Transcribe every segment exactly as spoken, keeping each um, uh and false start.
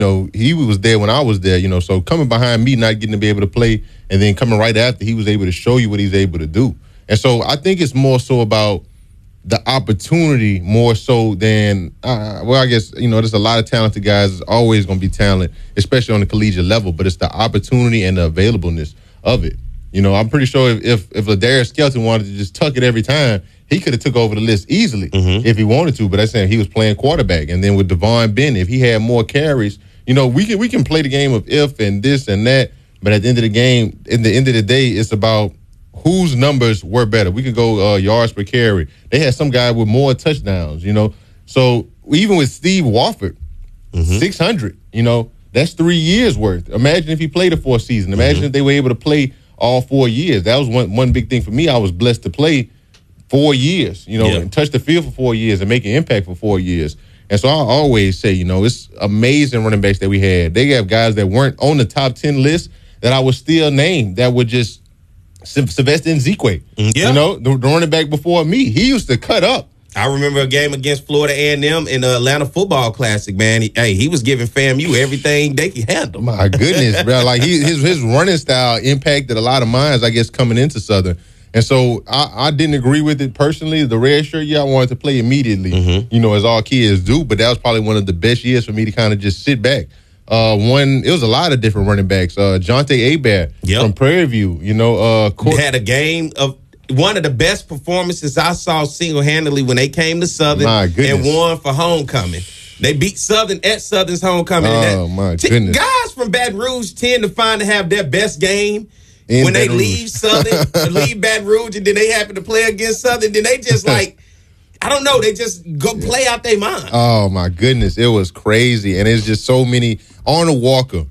know, he was there when I was there, you know, so coming behind me, not getting to be able to play, and then coming right after, he was able to show you what he's able to do. And so I think it's more so about the opportunity more so than, uh, well, I guess, you know, there's a lot of talented guys. There's always going to be talent, especially on the collegiate level, but it's the opportunity and the availableness of it. You know, I'm pretty sure if if, if Ladarius Skelton wanted to just tuck it every time, he could have took over the list easily mm-hmm. if he wanted to, but I'm saying he was playing quarterback. And then with Devon Bennett, if he had more carries, you know, we can we can play the game of if and this and that, but at the end of the game, at the end of the day, it's about whose numbers were better. We could go uh, yards per carry. They had some guy with more touchdowns, you know. So even with Steve Wofford, mm-hmm. six hundred, you know, that's three years worth. Imagine if he played a fourth season. Imagine mm-hmm. if they were able to play all four years. That was one one big thing for me. I was blessed to play four years, you know, yeah. and touch the field for four years and make an impact for four years. And so I always say, you know, it's amazing running backs that we had. They have guys that weren't on the top ten list that I would still name that would just Sylvester Nzikwe, yeah. you know, the, the running back before me. He used to cut up. I remember a game against Florida A and M in the Atlanta Football Classic, man. He, hey, he was giving FAMU everything they could handle. My goodness, bro. Like, he, his his running style impacted a lot of minds, I guess, coming into Southern. And so I, I didn't agree with it personally. The red shirt year, I wanted to play immediately, mm-hmm. you know, as all kids do. But that was probably one of the best years for me to kind of just sit back. Uh, one, it was a lot of different running backs. Uh, Jonte Hebert yep. from Prairie View, you know. Uh, Court- had a game of one of the best performances I saw single-handedly when they came to Southern and won for homecoming. They beat Southern at Southern's homecoming. Oh, and that, my goodness. T- guys from Baton Rouge tend to find to have their best game In when Baton they Rouge. leave Southern, leave Baton Rouge, and then they happen to play against Southern, then they just like, I don't know, they just go play out their mind. Oh, my goodness. It was crazy. And it's just so many. Arnold Walker,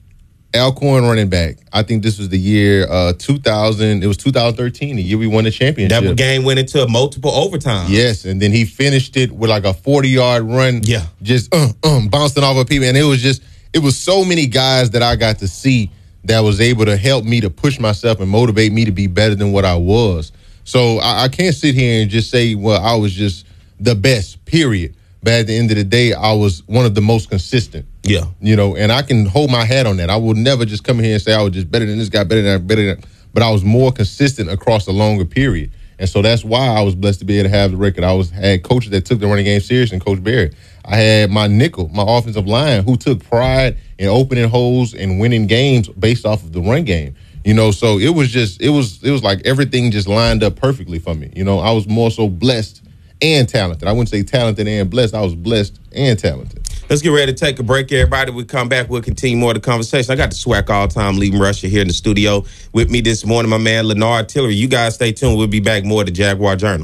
Alcorn running back. I think this was the year uh, two thousand. It was two thousand thirteen, the year we won the championship. That game went into multiple overtime. Yes, and then he finished it with like a forty-yard run. Yeah. Just uh, um, bouncing off of people. And it was just, it was so many guys that I got to see that was able to help me to push myself and motivate me to be better than what I was. So I, I can't sit here and just say, well, I was just the best, period. But at the end of the day, I was one of the most consistent. Yeah. You know, and I can hold my hat on that. I will never just come here and say I was just better than this guy, better than that, better than that. But I was more consistent across a longer period. And so that's why I was blessed to be able to have the record. I was had coaches that took the running game serious, and Coach Barry. I had my nickel, my offensive line, who took pride in opening holes and winning games based off of the run game. You know, so it was just, it was, it was like everything just lined up perfectly for me. You know, I was more so blessed and talented. I wouldn't say talented and blessed. I was blessed and talented. Let's get ready to take a break, everybody. We come back, we'll continue more of the conversation. I got the SWAC all-time leading rusher here in the studio with me this morning, my man, Leonard Tillery. You guys stay tuned. We'll be back more at the Jaguar Journal.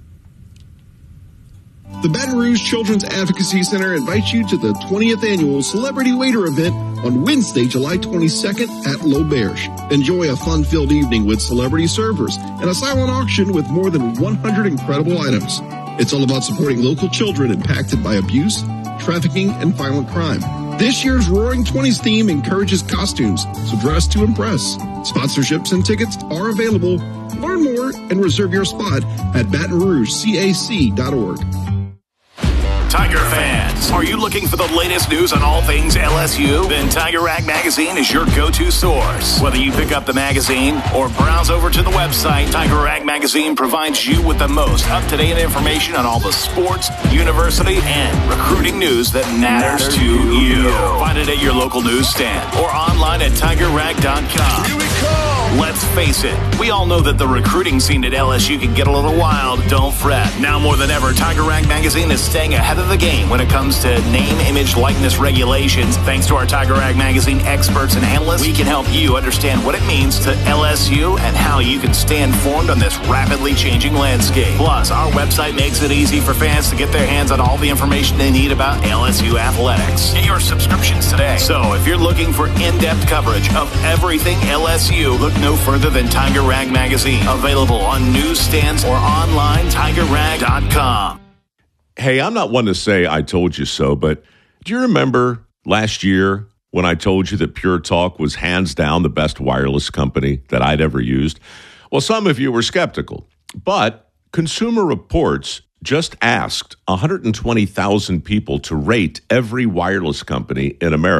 The Baton Rouge Children's Advocacy Center invites you to the twentieth Annual Celebrity Waiter event on Wednesday, July twenty-second at L'Auberge. Enjoy a fun-filled evening with celebrity servers and a silent auction with more than one hundred incredible items. It's all about supporting local children impacted by abuse, trafficking, and violent crime. This year's Roaring Twenties theme encourages costumes, so dress to impress. Sponsorships and tickets are available. Learn more and reserve your spot at baton rouge c a c dot org. Tiger fans, are you looking for the latest news on all things L S U? Then Tiger Rag Magazine is your go-to source. Whether you pick up the magazine or browse over to the website, Tiger Rag Magazine provides you with the most up-to-date information on all the sports, university, and recruiting news that matters, matters to you. Find it at your local newsstand or online at tiger rag dot com. Here we come. Let's face it, we all know that the recruiting scene at L S U can get a little wild. Don't fret. Now more than ever, Tiger Rag Magazine is staying ahead of the game when it comes to name, image, likeness regulations. Thanks to our Tiger Rag Magazine experts and analysts, we can help you understand what it means to L S U and how you can stay informed on this rapidly changing landscape. Plus, our website makes it easy for fans to get their hands on all the information they need about L S U athletics. Get your subscriptions today. So if you're looking for in-depth coverage of everything L S U, look no further than Tiger Rag Magazine. Available on newsstands or online, tiger rag dot com. Hey, I'm not one to say I told you so, but do you remember last year when I told you that Pure Talk was hands down the best wireless company that I'd ever used? Well, some of you were skeptical, but Consumer Reports just asked one hundred twenty thousand people to rate every wireless company in America.